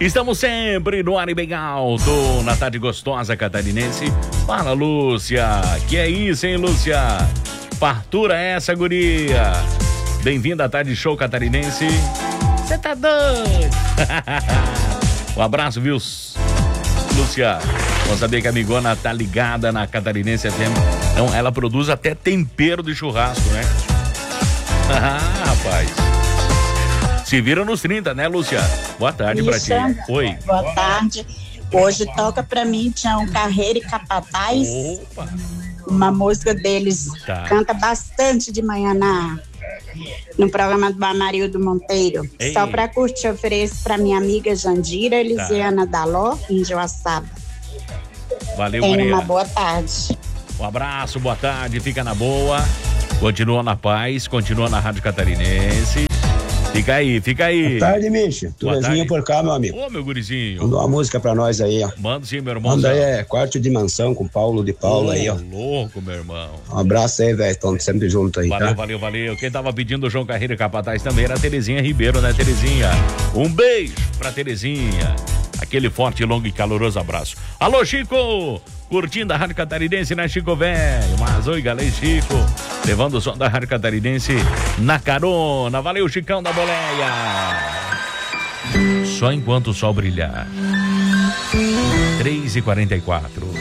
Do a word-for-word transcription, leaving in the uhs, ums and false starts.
Estamos sempre no ar e bem alto, na tarde gostosa catarinense. Fala, Lúcia. Que é isso, hein, Lúcia? Fartura essa, guria. Bem-vinda à tarde show catarinense. Você tá doido? Um abraço, viu, Lúcia? Vamos saber que a amigona tá ligada na Catarinense F M. Então, ela produz até tempero de churrasco, né? Ah, rapaz. Se vira nos trinta, né, Lúcia? Boa tarde pra ti. Oi. Boa tarde. Hoje toca pra mim Tião Carreiro e Capataz. Opa. Uma música deles, Tá. canta bastante de manhã na, no programa do Amarildo Monteiro. Ei. Só pra curtir, eu ofereço pra minha amiga Jandira Elisiana Tá. Daló, em Joaçaba. Valeu, Tenha guria. uma boa tarde. Um abraço, boa tarde, fica na boa. Continua na paz, continua na Rádio Catarinense. Fica aí, fica aí. Boa tarde, Micho. Boa Tulezinho tarde. por cá, meu amigo. Ô, meu gurizinho. Manda uma música pra nós aí, ó. Manda sim, meu irmão. Manda aí, é Quarto Dimensão com Paulo de Paula Ô, aí, ó. louco, meu irmão. Um abraço aí, velho. Estamos sempre juntos aí, Valeu, tá? valeu, valeu. Quem tava pedindo o João Carreiro e Capataz também era a Terezinha Ribeiro, né, Terezinha? Um beijo pra Terezinha. Aquele forte, longo e caloroso abraço. Alô, Chico! Curtindo a Rádio Catarinense, né, Chico velho? Mas oi, galera, Chico. Levando o som da Rádio Catarinense na carona. Valeu, Chicão da Boleia. Só enquanto o sol brilhar. três e quarenta e quatro.